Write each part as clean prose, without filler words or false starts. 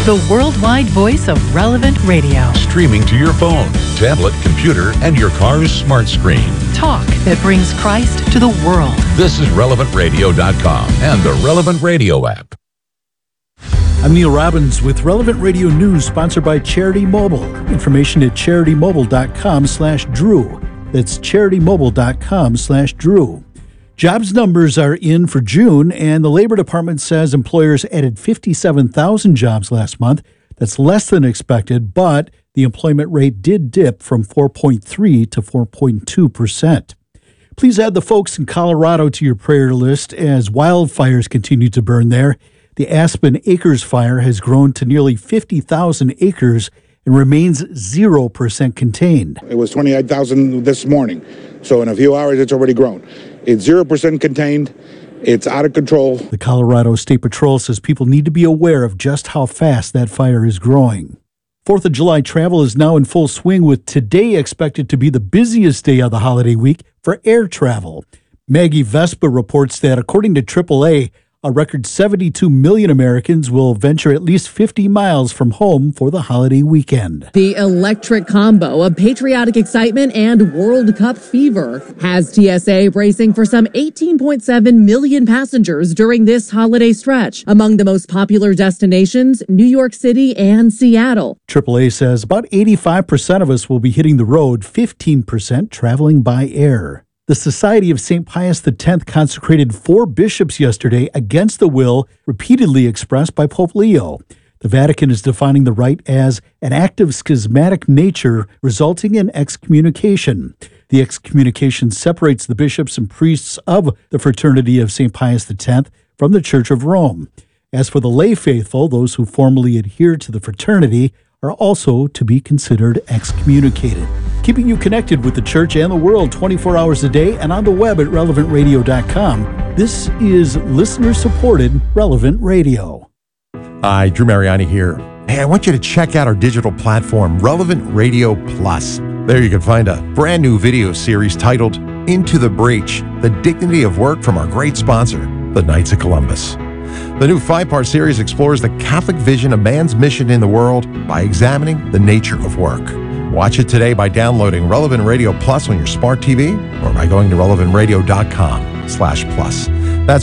the worldwide voice of Relevant Radio. Streaming to your phone, tablet, computer, and your car's smart screen. Talk that brings Christ to the world. This is RelevantRadio.com and the Relevant Radio app. I'm Neil Robbins with Relevant Radio News, sponsored by Charity Mobile. Information at CharityMobile.com/Drew. That's CharityMobile.com/Drew. Jobs numbers are in for June, and the Labor Department says employers added 57,000 jobs last month. That's less than expected, but the employment rate did dip from 4.3 to 4.2%. Please add the folks in Colorado to your prayer list as wildfires continue to burn there. The Aspen Acres fire has grown to nearly 50,000 acres and remains 0% contained. It was 28,000 this morning, so in a few hours it's already grown. It's 0% contained. It's out of control. The Colorado State Patrol says people need to be aware of just how fast that fire is growing. 4th of July travel is now in full swing, with today expected to be the busiest day of the holiday week for air travel. Maggie Vespa reports that according to AAA, a record 72 million Americans will venture at least 50 miles from home for the holiday weekend. The electric combo of patriotic excitement and World Cup fever has TSA bracing for some 18.7 million passengers during this holiday stretch. Among the most popular destinations, New York City and Seattle. AAA says about 85% of us will be hitting the road, 15% traveling by air. The Society of St. Pius X consecrated 4 bishops yesterday against the will repeatedly expressed by Pope Leo. The Vatican is defining the rite as an act of schismatic nature resulting in excommunication. The excommunication separates the bishops and priests of the Fraternity of St. Pius X from the Church of Rome. As for the lay faithful, those who formally adhere to the fraternity are also to be considered excommunicated. Keeping you connected with the church and the world 24 hours a day and on the web at relevantradio.com. This is listener-supported Relevant Radio. Hi, Drew Mariani here. Hey, I want you to check out our digital platform, Relevant Radio Plus. There you can find a brand new video series titled Into the Breach, The Dignity of Work from our great sponsor, the Knights of Columbus. The new 5-part series explores the Catholic vision of man's mission in the world by examining the nature of work. Watch it today by downloading Relevant Radio Plus on your smart TV or by going to relevantradio.com/plus. That's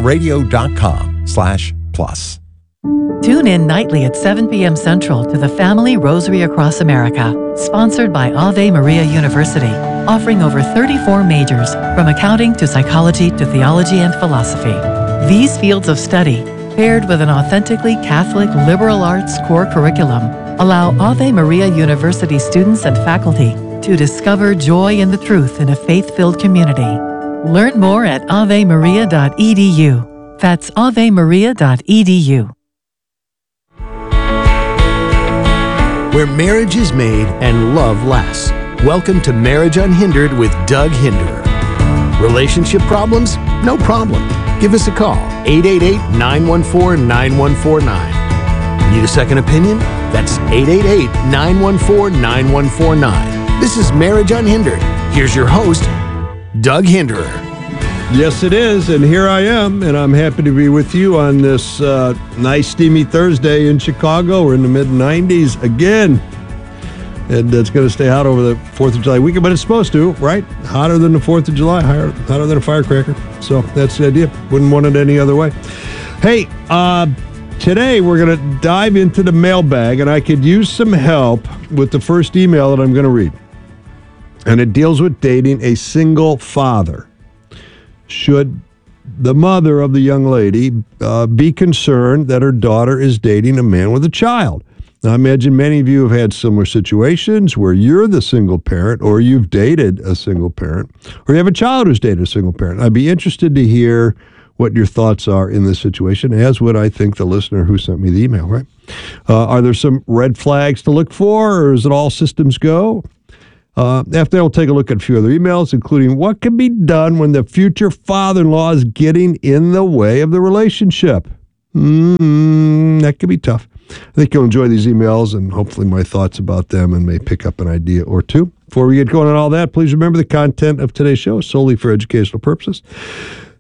relevantradio.com/plus. Tune in nightly at 7 p.m. Central to the Family Rosary Across America, sponsored by Ave Maria University, offering over 34 majors, from accounting to psychology to theology and philosophy. These fields of study, paired with an authentically Catholic liberal arts core curriculum, allow Ave Maria University students and faculty to discover joy in the truth in a faith-filled community. Learn more at avemaria.edu. That's avemaria.edu. Where marriage is made and love lasts. Welcome to Marriage Unhindered with Doug Hinderer. Relationship problems? No problem. Give us a call, 888-914-9149. Need a second opinion? That's 888-914-9149. This is Marriage Unhindered. Here's your host, Doug Hinderer. Yes, it is, and here I am, and I'm happy to be with you on this nice, steamy Thursday in Chicago. We're in the mid-90s again, and it's going to stay hot over the 4th of July weekend, but it's supposed to, right? Hotter than the 4th of July, hotter than a firecracker. So that's the idea. Wouldn't want it any other way. Hey, today we're going to dive into the mailbag, and I could use some help with the first email that I'm going to read. And it deals with dating a single father. Should the mother of the young lady be concerned that her daughter is dating a man with a child? Now, I imagine many of you have had similar situations where you're the single parent, or you've dated a single parent, or you have a child who's dated a single parent. I'd be interested to hear what your thoughts are in this situation, as would, I think, the listener who sent me the email, right? Are there some red flags to look for, or is it all systems go? After that, we'll take a look at a few other emails, including what can be done when the future father-in-law is getting in the way of the relationship. That could be tough. I think you'll enjoy these emails and hopefully my thoughts about them, and may pick up an idea or two. Before we get going on all that, please remember the content of today's show is solely for educational purposes.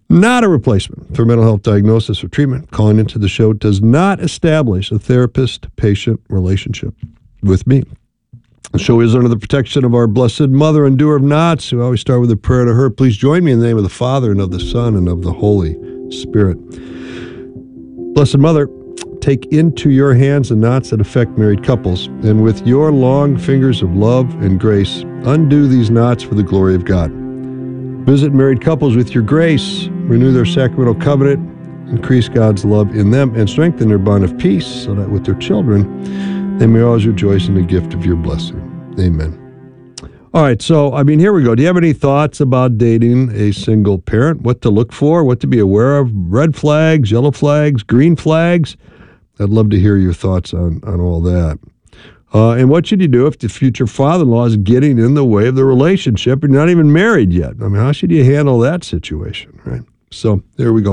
Not a replacement for mental health diagnosis or treatment. Calling into the show does not establish a therapist-patient relationship with me. The show is under the protection of our Blessed Mother and Doer of Knots, who always start with a prayer to her. Please join me in the name of the Father, and of the Son, and of the Holy Spirit. Blessed Mother, take into your hands the knots that affect married couples, and with your long fingers of love and grace, undo these knots for the glory of God. Visit married couples with your grace, renew their sacramental covenant, increase God's love in them, and strengthen their bond of peace, so that with their children, they may always rejoice in the gift of your blessing. Amen. All right, so, here we go. Do you have any thoughts about dating a single parent? What to look for? What to be aware of? Red flags, yellow flags, green flags? I'd love to hear your thoughts on all that. And what should you do if the future father-in-law is getting in the way of the relationship and you're not even married yet? How should you handle that situation, right? So there we go.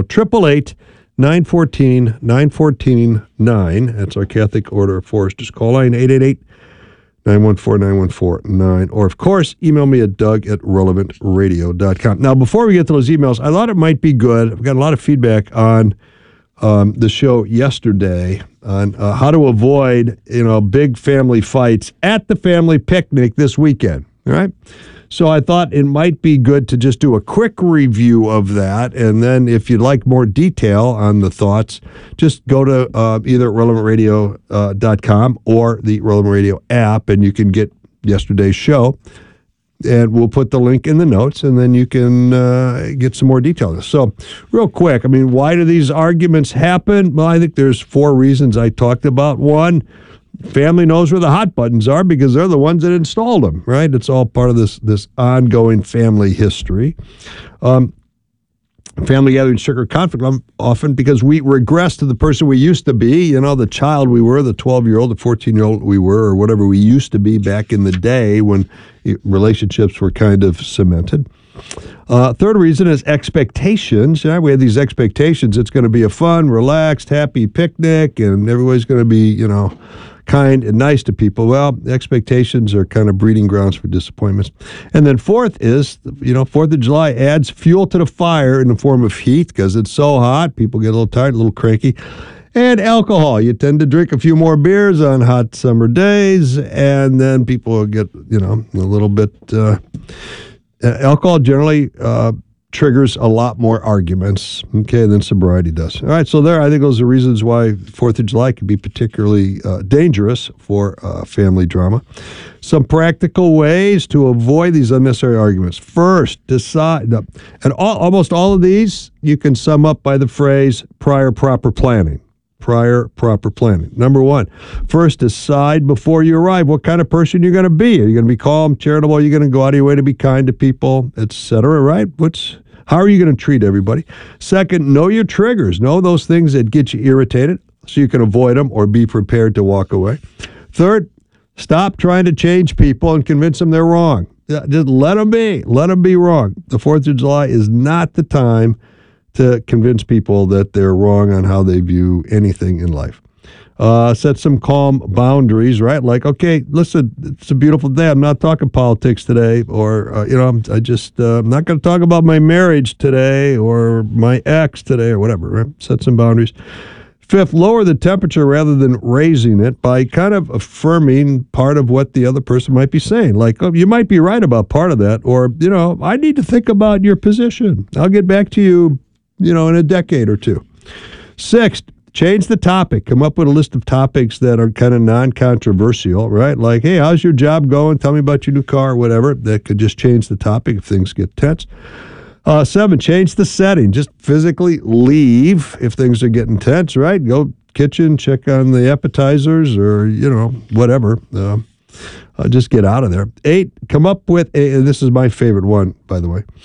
888-914-914-9. That's our Catholic Order of Foresters. Call line 888-914-914-9. Or, of course, email me at doug@relevantradio.com. Now, before we get to those emails, I thought it might be good. I've got a lot of feedback on the show yesterday on how to avoid, big family fights at the family picnic this weekend, all right? So I thought it might be good to just do a quick review of that, and then if you'd like more detail on the thoughts, just go to either relevantradio.com or the Relevant Radio app, and you can get yesterday's show. And we'll put the link in the notes, and then you can get some more details. So, real quick, why do these arguments happen? Well, I think there's 4 reasons I talked about. One, family knows where the hot buttons are because they're the ones that installed them, right? It's all part of this ongoing family history. Family gatherings trigger conflict often because we regress to the person we used to be, the child we were, the 12-year-old, the 14-year-old we were, or whatever we used to be back in the day when relationships were kind of cemented. Third reason is expectations. We have these expectations. It's going to be a fun, relaxed, happy picnic, and everybody's going to be, kind and nice to people. Well, expectations are kind of breeding grounds for disappointments. And then fourth is, 4th of July adds fuel to the fire in the form of heat because it's so hot. People get a little tired, a little cranky. And alcohol. You tend to drink a few more beers on hot summer days, and then people get, a little bit... alcohol generally triggers a lot more arguments, than sobriety does. All right, so I think those are reasons why 4th of July can be particularly dangerous for family drama. Some practical ways to avoid these unnecessary arguments. First, decide, and almost all of these you can sum up by the phrase prior proper planning. Prior proper planning. Number 1, first decide before you arrive what kind of person you're going to be. Are you going to be calm, charitable? Are you going to go out of your way to be kind to people, etc., right? How are you going to treat everybody? Second, know your triggers. Know those things that get you irritated so you can avoid them or be prepared to walk away. Third, stop trying to change people and convince them they're wrong. Just let them be. Let them be wrong. The 4th of July is not the time to convince people that they're wrong on how they view anything in life. Set some calm boundaries, right? Like, okay, listen, it's a beautiful day. I'm not talking politics today, or, I'm not going to talk about my marriage today or my ex today or whatever, right? Set some boundaries. Fifth, lower the temperature rather than raising it by kind of affirming part of what the other person might be saying. Like, oh, you might be right about part of that, or, I need to think about your position. I'll get back to you, in a decade or two. Sixth, change the topic. Come up with a list of topics that are kind of non-controversial, right? Like, hey, how's your job going? Tell me about your new car or whatever. That could just change the topic if things get tense. 7, change the setting. Just physically leave if things are getting tense, right? Go kitchen, check on the appetizers or, whatever. Just get out of there. 8, come up with and this is my favorite one, by the way.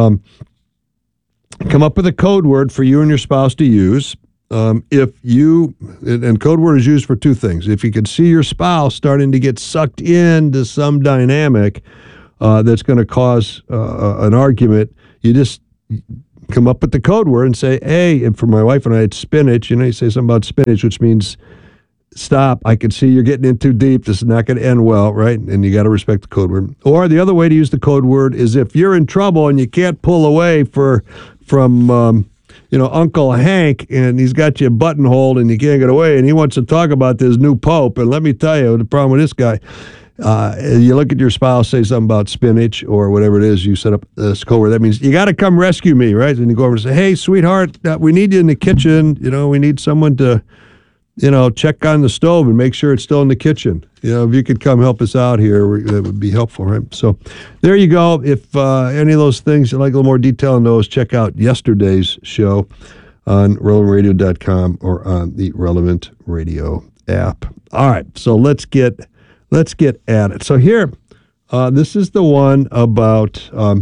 Come up with a code word for you and your spouse to use. If you, and code word is used for 2 things. If you could see your spouse starting to get sucked into some dynamic that's going to cause an argument, you just come up with the code word and say, hey, and for my wife and I, it's spinach. You say something about spinach, which means stop. I can see you're getting in too deep. This is not going to end well, right? And you got to respect the code word. Or the other way to use the code word is if you're in trouble and you can't pull away for from Uncle Hank, and he's got you buttonholed and you can't get away, and he wants to talk about this new pope. And let me tell you, the problem with this guy, you look at your spouse, say something about spinach or whatever it is, you set up a code word. That means you got to come rescue me, right? And you go over and say, hey, sweetheart, we need you in the kitchen. We need someone to, check on the stove and make sure it's still in the kitchen. If you could come help us out here, that would be helpful, right? So there you go. If any of those things, you'd like a little more detail on those, check out yesterday's show on relevantradio.com or on the Relevant Radio app. All right, so let's get at it. So here, this is the one about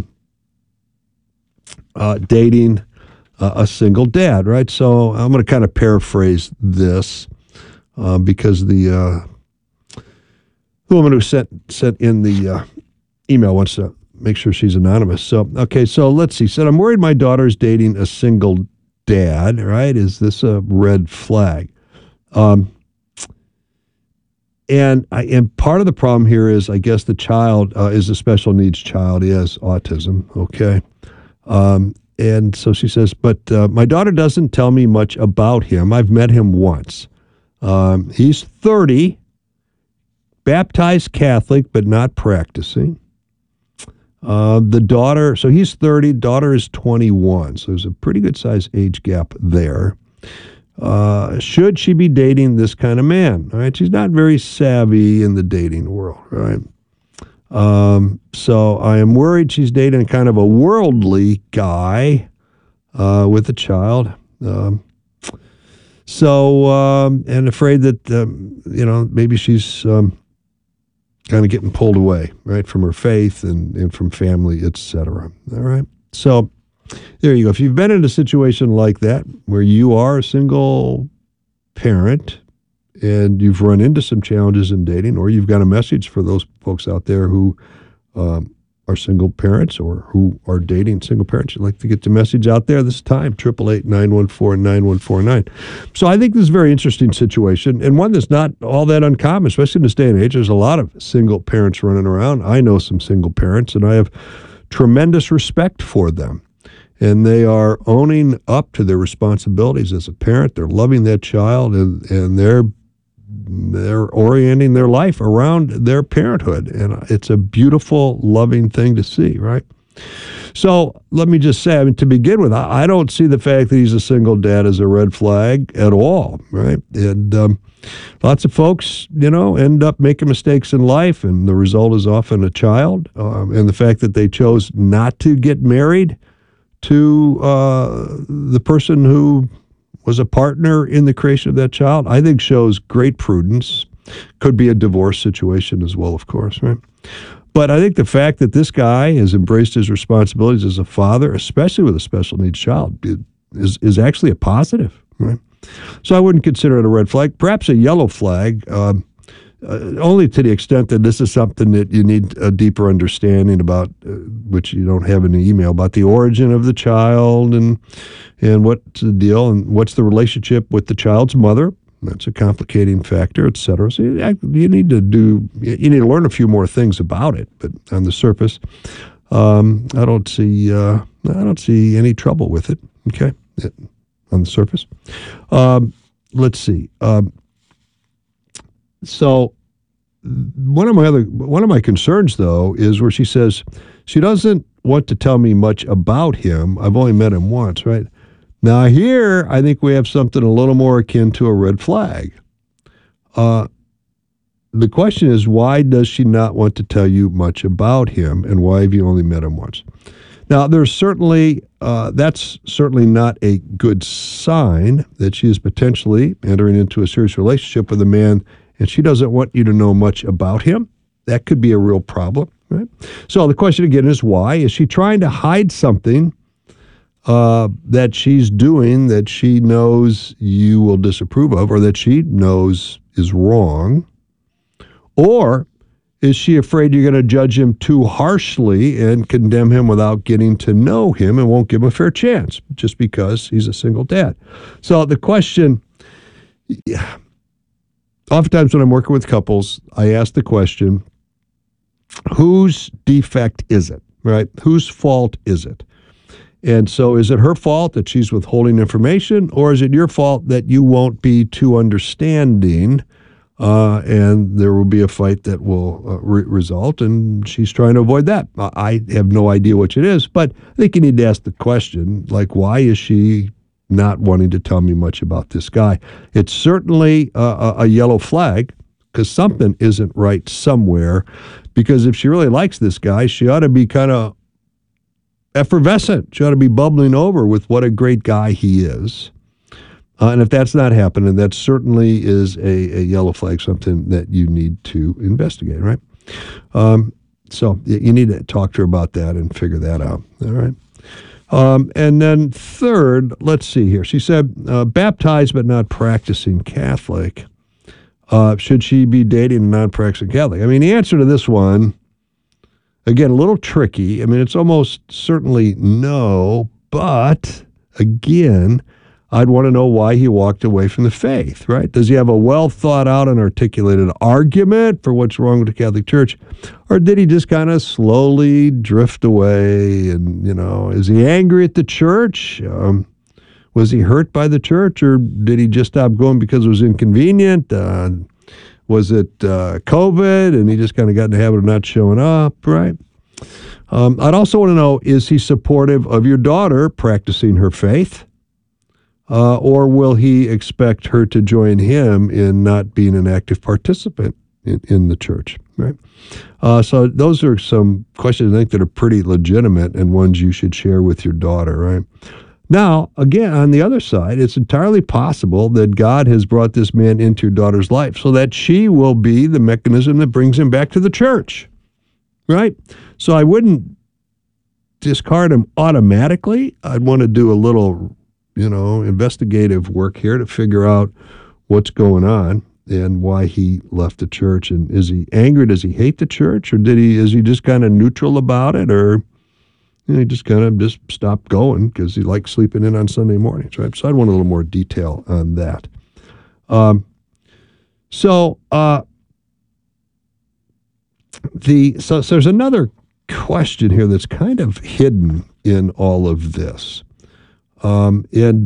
dating a single dad, right? So I'm going to kind of paraphrase this because the woman who sent in the email wants to make sure she's anonymous. So, okay, so let's see. Said, I'm worried my daughter's dating a single dad, right? Is this a red flag? And part of the problem here is, I guess, the child is a special needs child. He has autism, okay? And so she says, but my daughter doesn't tell me much about him. I've met him once. He's 30, baptized Catholic, but not practicing. The daughter, so he's 30, daughter is 21. So there's a pretty good size age gap there. Should she be dating this kind of man? All right, she's not very savvy in the dating world, right? So I am worried she's dating kind of a worldly guy with a child. And afraid that, maybe she's kind of getting pulled away, right, from her faith and from family, etc. All right. So there you go. If you've been in a situation like that where you are a single parent and you've run into some challenges in dating, or you've got a message for those folks out there who are single parents or who are dating single parents, you'd like to get the message out there this time, 888-914-9149. So I think this is a very interesting situation, and one that's not all that uncommon, especially in this day and age. There's a lot of single parents running around. I know some single parents, and I have tremendous respect for them. And they are owning up to their responsibilities as a parent. They're loving that child, and they're orienting their life around their parenthood. And it's a beautiful, loving thing to see, right? So let me just say, to begin with, I don't see the fact that he's a single dad as a red flag at all, right? And lots of folks, end up making mistakes in life, and the result is often a child. And the fact that they chose not to get married to the person who was a partner in the creation of that child, I think shows great prudence. Could be a divorce situation as well, of course, right? But I think the fact that this guy has embraced his responsibilities as a father, especially with a special needs child, is actually a positive, right? So I wouldn't consider it a red flag. Perhaps a yellow flag, only to the extent that this is something that you need a deeper understanding about, which you don't have in the email, about the origin of the child and what's the deal and what's the relationship with the child's mother. That's a complicating factor, et cetera. So you need to learn a few more things about it. But on the surface, I don't see any trouble with it. Okay, on the surface. Let's see. So one of my concerns, though, is where she says she doesn't want to tell me much about him. I've only met him once, right? Now here, I think we have something a little more akin to a red flag. The question is, why does she not want to tell you much about him, and why have you only met him once? Now, there's certainly that's certainly not a good sign that she is potentially entering into a serious relationship with a man, and she doesn't want you to know much about him. That could be a real problem, right? So the question again is, why? Is she trying to hide something that she's doing that she knows you will disapprove of, or that she knows is wrong? Or is she afraid you're going to judge him too harshly and condemn him without getting to know him and won't give him a fair chance just because he's a single dad? So the question, oftentimes when I'm working with couples, I ask the question, whose defect is it, right? Whose fault is it? And so is it her fault that she's withholding information, or is it your fault that you won't be too understanding, and there will be a fight that will result, and she's trying to avoid that? I have no idea which it is, but I think you need to ask the question, like, why is she not wanting to tell me much about this guy? It's certainly a yellow flag, because something isn't right somewhere, because if she really likes this guy, she ought to be kind of effervescent. She ought to be bubbling over with what a great guy he is. And if that's not happening, that certainly is a yellow flag, something that you need to investigate, right? So you need to talk to her about that and figure that out, all right? And then third, let's see here. She said, baptized but not practicing Catholic. Should she be dating a non-practicing Catholic? I mean, the answer to this one, again, a little tricky. I mean, it's almost certainly no, but again, I'd want to know why he walked away from the faith, right? Does he have a well thought out and articulated argument for what's wrong with the Catholic Church? Or did he just kind of slowly drift away? And, is he angry at the church? Was he hurt by the church, or did he just stop going because it was inconvenient? Was it COVID and he just kind of got in the habit of not showing up, right? I'd also want to know, is he supportive of your daughter practicing her faith? Or will he expect her to join him in not being an active participant in the church, right? So those are some questions I think that are pretty legitimate and ones you should share with your daughter, right? Now, again, on the other side, it's entirely possible that God has brought this man into your daughter's life so that she will be the mechanism that brings him back to the church, right? So I wouldn't discard him automatically. I'd want to do a little, investigative work here to figure out what's going on and why he left the church. And is he angry? Does he hate the church? Or is he just kind of neutral about it? Or he just kind of just stopped going because he liked sleeping in on Sunday mornings, right? So I'd want a little more detail on that. So there's another question here that's kind of hidden in all of this. I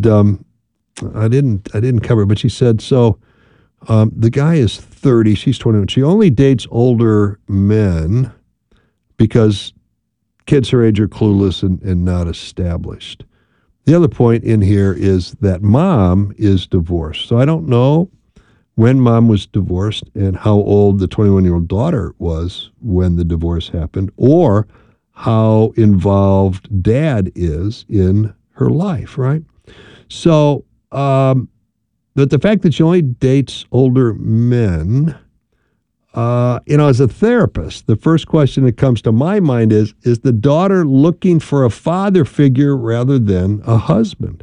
didn't cover it, but she said, the guy is 30, she's 21. She only dates older men because kids her age are clueless and not established. The other point in here is that mom is divorced. So I don't know when mom was divorced and how old the 21-year-old daughter was when the divorce happened, or how involved dad is in her life, right? So, but the fact that she only dates older men, as a therapist, the first question that comes to my mind is the daughter looking for a father figure rather than a husband?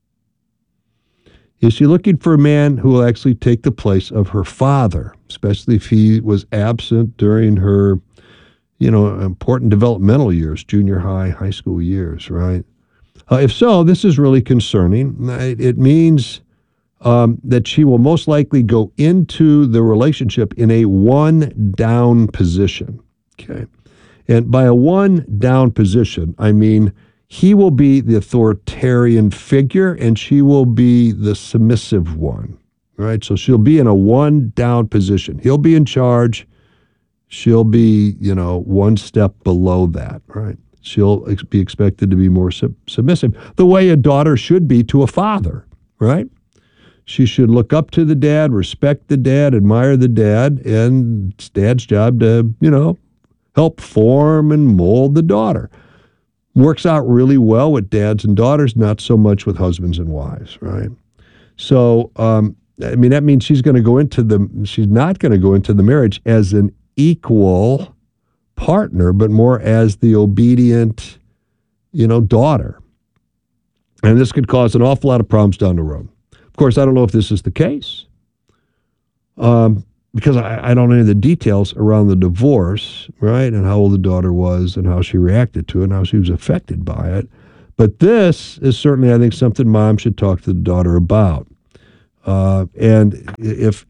Is she looking for a man who will actually take the place of her father, especially if he was absent during her, important developmental years, junior high, high school years, right? If so, this is really concerning. It means that she will most likely go into the relationship in a one-down position, okay? And by a one-down position, I mean he will be the authoritarian figure and she will be the submissive one, right? So she'll be in a one-down position. He'll be in charge. She'll be, one step below that, right? She'll be expected to be more submissive, the way a daughter should be to a father, right? She should look up to the dad, respect the dad, admire the dad, and it's dad's job to, help form and mold the daughter. Works out really well with dads and daughters, not so much with husbands and wives, right? So, that means she's not going to go into the marriage as an equal partner, but more as the obedient, daughter. And this could cause an awful lot of problems down the road. Of course, I don't know if this is the case, because I don't know any of the details around the divorce, right, and how old the daughter was and how she reacted to it and how she was affected by it. But this is certainly, I think, something mom should talk to the daughter about. And if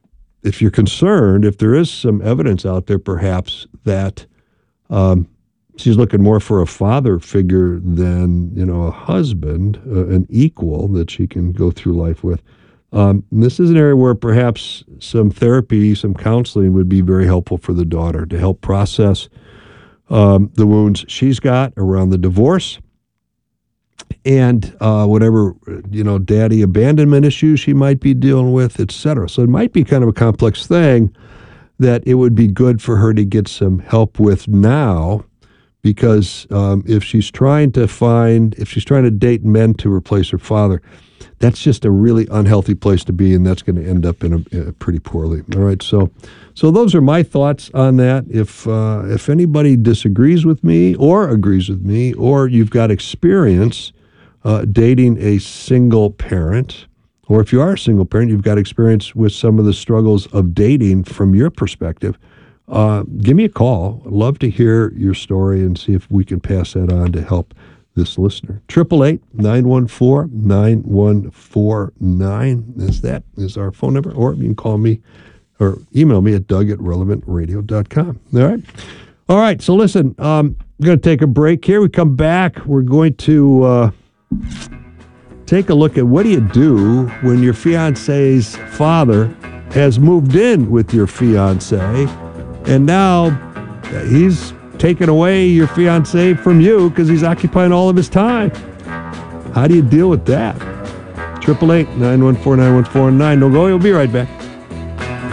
you're concerned, if there is some evidence out there, perhaps that she's looking more for a father figure than, a husband, an equal that she can go through life with. This is an area where perhaps some therapy, some counseling would be very helpful for the daughter to help process the wounds she's got around the divorce and whatever, daddy abandonment issues she might be dealing with, etc. So it might be kind of a complex thing that it would be good for her to get some help with now, because if she's trying to date men to replace her father, that's just a really unhealthy place to be, and that's going to end up in a pretty poorly. All right, so those are my thoughts on that. If anybody disagrees with me or agrees with me, or you've got experience dating a single parent, or if you are a single parent, you've got experience with some of the struggles of dating from your perspective, give me a call. I'd love to hear your story and see if we can pass that on to help this listener. 888-914-9149 is our phone number, or you can call me or email me at doug@relevantradio.com. All right. So listen, I'm going to take a break here. We come back. We're going to take a look at what do you do when your fiance's father has moved in with your fiance, and now he's taking away your fiancé from you because he's occupying all of his time. How do you deal with that? 888-914-9149. Don't go. We'll be right back.